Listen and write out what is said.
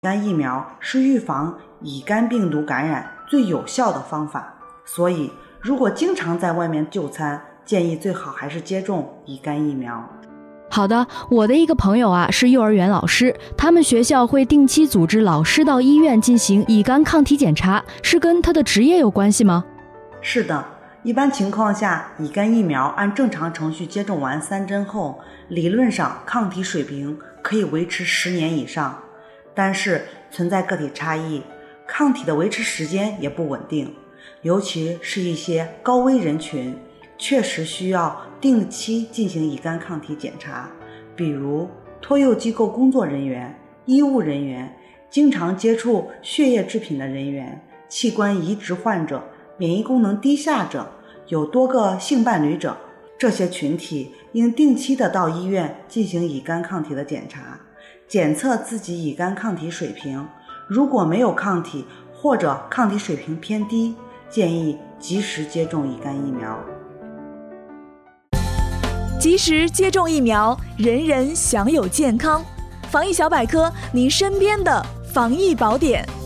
肝疫苗是预防乙肝病毒感染最有效的方法，所以如果经常在外面就餐，建议最好还是接种乙肝疫苗。 好的，我的一个朋友啊是幼儿园老师，他们学校会定期组织老师到医院进行乙肝抗体检查，是跟他的职业有关系吗？ 是的，一般情况下，乙肝疫苗按正常程序接种完3针后，理论上抗体水平可以维持10年以上，但是存在个体差异，抗体的维持时间也不稳定，尤其是一些高危人群确实需要定期进行乙肝抗体检查，比如托幼机构工作人员、医务人员、经常接触血液制品的人员、器官移植患者、免疫功能低下者、有多个性伴侣者，这些群体应定期的到医院进行乙肝抗体的检查，检测自己乙肝抗体水平，如果没有抗体或者抗体水平偏低，建议及时接种乙肝疫苗。 及时接种疫苗，人人享有健康。防疫小百科，您身边的防疫宝典。